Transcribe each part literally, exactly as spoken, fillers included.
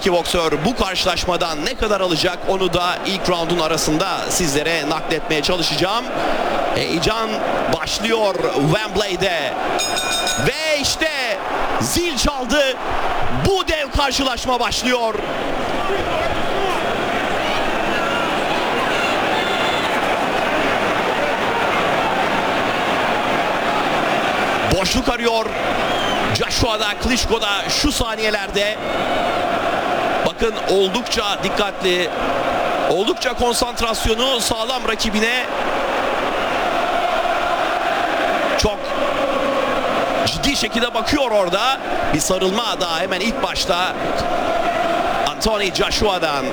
iki boksör bu karşılaşmadan ne kadar alacak onu da ilk roundun arasında sizlere nakletmeye çalışacağım. Heyecan başlıyor Wembley'de. Ve işte zil çaldı. Bu dev karşılaşma başlıyor. Boşluk arıyor Joshua'da, Klitschko'da şu saniyelerde. Bakın oldukça dikkatli, oldukça konsantrasyonu sağlam rakibine. Çok ciddi şekilde bakıyor orada. Bir sarılma daha hemen ilk başta Anthony Joshua'dan.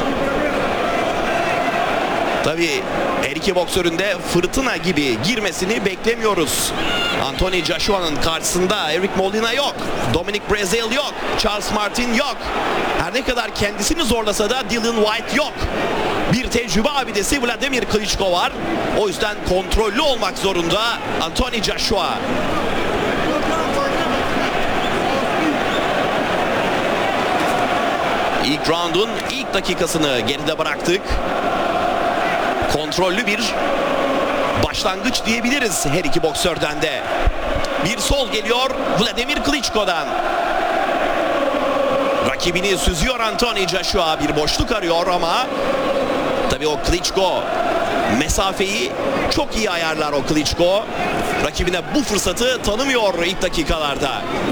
Tabii her iki boksörün de fırtına gibi girmesini beklemiyoruz. Anthony Joshua'nın karşısında Eric Molina yok. Dominic Breazeale yok. Charles Martin yok. Her ne kadar kendisini zorlasa da Dillian Whyte yok. Bir tecrübe abidesi Vladimir Klitschko var. O yüzden kontrollü olmak zorunda Anthony Joshua. İlk roundun ilk dakikasını geride bıraktık. Kontrollü bir başlangıç diyebiliriz her iki boksörden de. Bir sol geliyor Vladimir Klitschko'dan. Rakibini süzüyor Anthony Joshua. Bir boşluk arıyor ama tabii o Klitschko mesafeyi çok iyi ayarlar o Klitschko. Rakibine bu fırsatı tanımıyor ilk dakikalarda.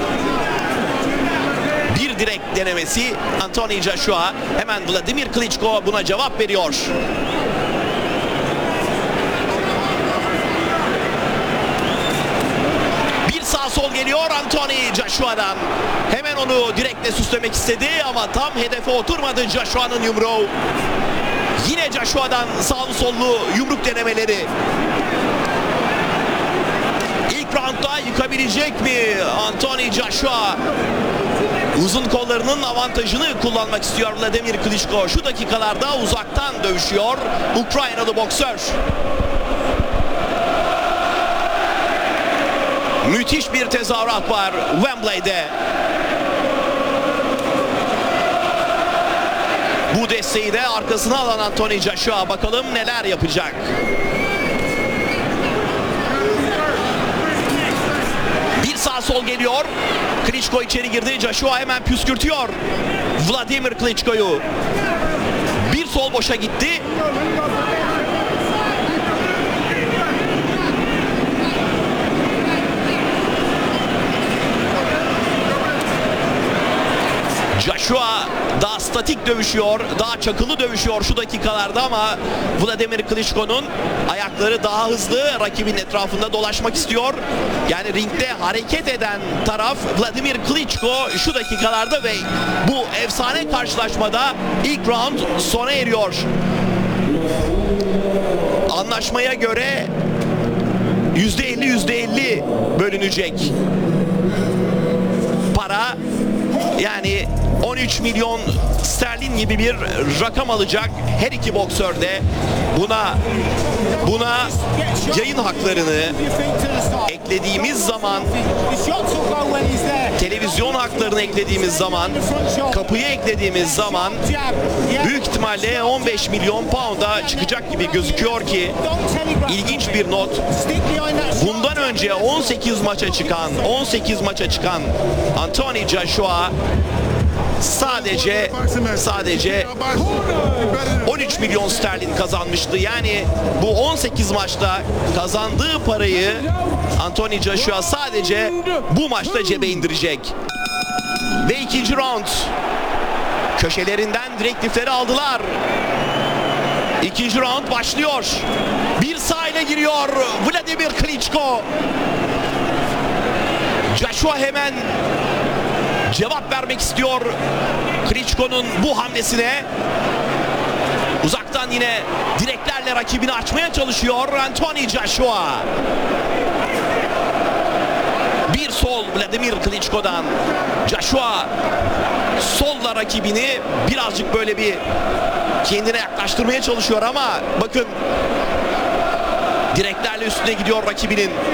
Bir direkt denemesi Anthony Joshua. Hemen Vladimir Klitschko buna cevap veriyor. Sol geliyor Anthony Joshua'dan. Hemen onu direktle süslemek istedi ama tam hedefe oturmadı Joshua'nın yumruğu. Yine Joshua'dan sağlı sollu yumruk denemeleri. İlk roundda yıkabilecek mi Anthony Joshua? Uzun kollarının avantajını kullanmak istiyor Vladimir Klitschko. Şu dakikalarda uzaktan dövüşüyor Ukraynalı boksör. Müthiş bir tezahürat var Wembley'de. Bu desteği de arkasına alan Anthony Joshua bakalım neler yapacak. Bir sağ sol geliyor. Klitschko içeri girdi. Joshua hemen püskürtüyor Vladimir Klitschko'yu. Bir sol boşa gitti. Joshua daha statik dövüşüyor, daha çakılı dövüşüyor şu dakikalarda ama Vladimir Klitschko'nun ayakları daha hızlı, rakibin etrafında dolaşmak istiyor. Yani ringde hareket eden taraf Vladimir Klitschko şu dakikalarda ve bu efsane karşılaşmada ilk round sona eriyor. Anlaşmaya göre yüzde elli yüzde elli bölünecek para. Yani on üç milyon sterlin gibi bir rakam alacak her iki boksör de. Buna buna yayın haklarını eklediğimiz zaman, televizyon haklarını eklediğimiz zaman, kapıyı eklediğimiz zaman büyük ihtimalle on beş milyon pound'a çıkacak gibi gözüküyor ki ilginç bir not. Bundan önce on sekiz maça çıkan on sekiz maça çıkan Anthony Joshua sadece sadece on üç milyon sterlin kazanmıştı. Yani bu on sekiz maçta kazandığı parayı Anthony Joshua sadece bu maçta cebe indirecek. Ve ikinci round. Köşelerinden direktifleri aldılar. İkinci round başlıyor. Bir sağ ile giriyor Vladimir Klitschko. Joshua hemen cevap vermek istiyor Klitschko'nun bu hamlesine. Uzaktan yine direklerle rakibini açmaya çalışıyor Anthony Joshua. Bir sol Vladimir Klitschko'dan. Joshua solla rakibini birazcık böyle bir kendine yaklaştırmaya çalışıyor ama bakın direklerle üstüne gidiyor rakibinin.